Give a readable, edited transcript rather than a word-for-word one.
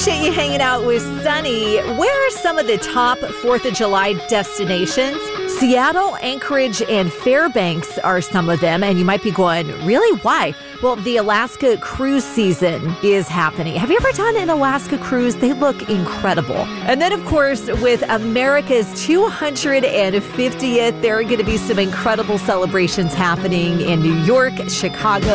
Appreciate you hanging out with Sunny. Where are some of the top 4th of July destinations? Seattle, Anchorage, and Fairbanks are some of them. And you might be going, really? Why? Well, the Alaska cruise season is happening. Have you ever done an Alaska cruise? They look incredible. And then, of course, with America's 250th, there are going to be some incredible celebrations happening in New York, Chicago,